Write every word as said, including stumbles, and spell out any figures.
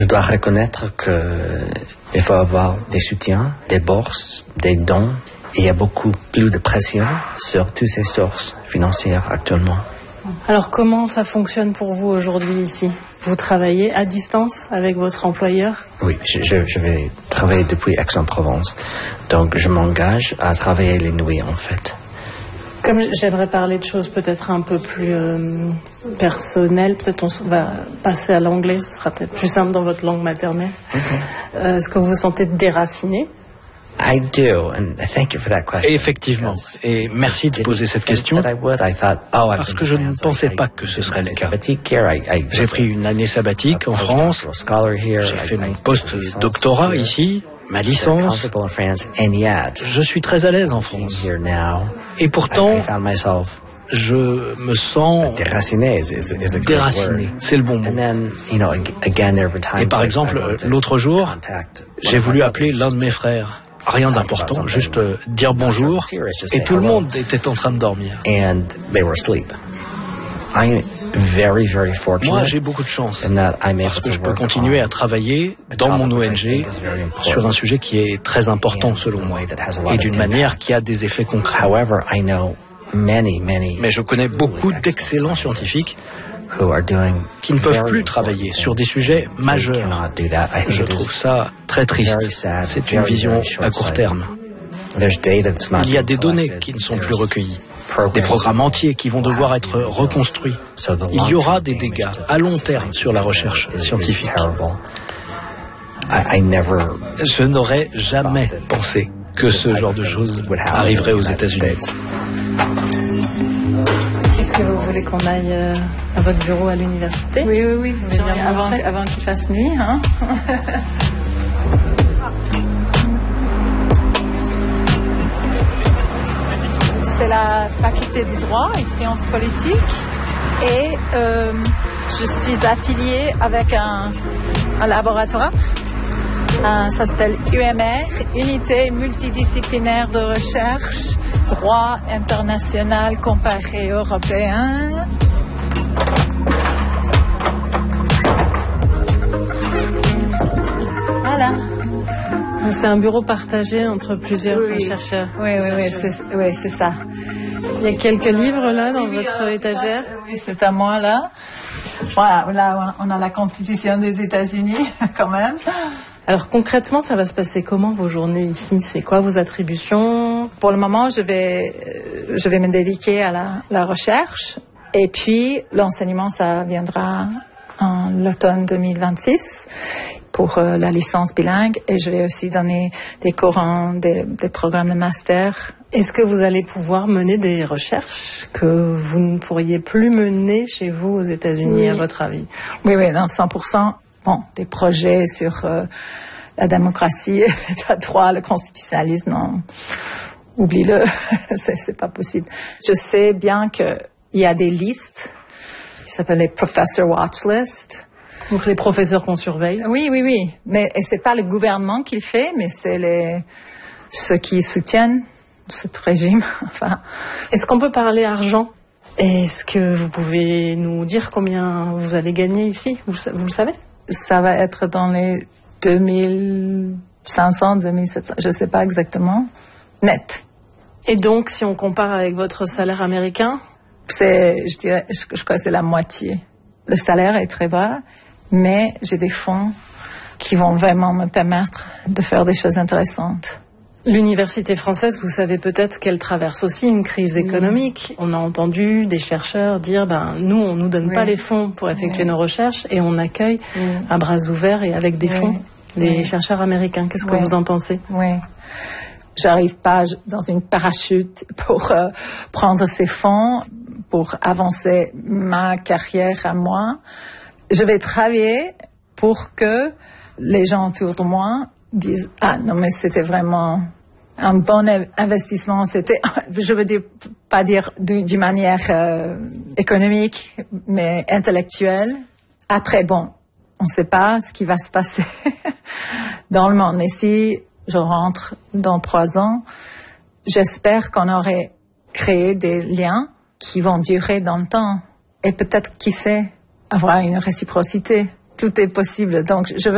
Je dois reconnaître qu'il faut avoir des soutiens, des bourses, des dons. Il y a beaucoup plus de pression sur toutes ces sources financières actuellement. Alors comment ça fonctionne pour vous aujourd'hui ici ? Vous travaillez à distance avec votre employeur ? Oui, je, je, je vais travailler depuis Aix-en-Provence. Donc je m'engage à travailler les nuits en fait. Comme j'aimerais parler de choses peut-être un peu plus euh, personnelles, peut-être on va passer à l'anglais, ce sera peut-être plus simple dans votre langue maternelle. Okay. Euh, est-ce que vous vous sentez déraciné ? I do, and thank you for that question. Effectivement, et merci de poser cette question, parce que je ne pensais pas que ce serait le cas. J'ai pris une année sabbatique en France, j'ai fait mon post-doctorat ici, ma licence. Je suis très à l'aise en France. Et pourtant, je me sens déraciné, c'est le bon mot. Et par exemple, l'autre jour, j'ai voulu appeler l'un de mes frères. Rien d'important, juste euh, dire bonjour, et tout le monde était en train de dormir. Moi, j'ai beaucoup de chance, parce que je peux continuer à travailler dans mon O N G sur un sujet qui est très important selon moi, et d'une manière qui a des effets concrets. Mais je connais beaucoup d'excellents scientifiques qui ne peuvent plus travailler sur des sujets majeurs. Je trouve ça très triste. C'est une vision à court terme. Il y a des données qui ne sont plus recueillies, des programmes entiers qui vont devoir être reconstruits. Il y aura des dégâts à long terme sur la recherche scientifique. Je n'aurais jamais pensé que ce genre de choses arriverait aux États-Unis. Est-ce que vous voulez qu'on aille euh, à votre bureau à l'université ? Oui, oui, oui. Vous voulez avant, avant qu'il fasse nuit, hein. C'est la faculté du droit et sciences politiques. Et euh, je suis affiliée avec un, un laboratoire. Un, ça s'appelle U M R, Unité multidisciplinaire de recherche, droit international comparé européen. Voilà. C'est un bureau partagé entre plusieurs oui, chercheurs. Oui, oui, oui, c'est, oui, c'est ça. Il y a quelques livres là dans oui, votre là, étagère. Ça, oui, c'est à moi là. Voilà, là on a la Constitution des États-Unis quand même. Alors concrètement, ça va se passer comment vos journées ici ? C'est quoi vos attributions ? Pour le moment, je vais, je vais me dédier à la, la recherche. Et puis, l'enseignement, ça viendra en l'automne deux mille vingt-six pour euh, la licence bilingue. Et je vais aussi donner des cours, en, des, des programmes de master. Est-ce que vous allez pouvoir mener des recherches que vous ne pourriez plus mener chez vous aux États-Unis, oui. À votre avis ? Oui, oui, dans cent pour cent. Bon, des projets sur euh, la démocratie, l'état de droit, le constitutionnalisme, non, oublie-le, c'est, c'est pas possible. Je sais bien qu'il y a des listes qui s'appellent les Professor Watch List. Donc les professeurs qu'on surveille. Oui, oui, oui. Mais et c'est pas le gouvernement qui le fait, mais c'est les ceux qui soutiennent ce régime. Enfin, est-ce qu'on peut parler argent ? Est-ce que vous pouvez nous dire combien vous allez gagner ici ? Vous, vous le savez ? Ça va être dans les deux mille cinq cents, deux mille sept cents, je ne sais pas exactement, net. Et donc, si on compare avec votre salaire américain ? C'est, je dirais, je, je crois que c'est la moitié. Le salaire est très bas, mais j'ai des fonds qui vont vraiment me permettre de faire des choses intéressantes. L'université française, vous savez peut-être qu'elle traverse aussi une crise économique. Oui. On a entendu des chercheurs dire, ben, nous, on nous donne oui. pas les fonds pour effectuer oui. nos recherches et on accueille oui. à bras ouverts et avec des oui. fonds des oui. chercheurs américains. Qu'est-ce que oui. vous en pensez ? Oui. J'arrive pas dans une parachute pour euh, prendre ces fonds, pour avancer ma carrière à moi. Je vais travailler pour que les gens autour de moi disent « Ah non, mais c'était vraiment un bon investissement. » C'était, je veux dire, pas dire d'une manière euh, économique, mais intellectuelle. Après, bon, on ne sait pas ce qui va se passer dans le monde. Mais si je rentre dans trois ans, j'espère qu'on aurait créé des liens qui vont durer dans le temps. Et peut-être, qui sait, avoir une réciprocité. Tout est possible. Donc, je veux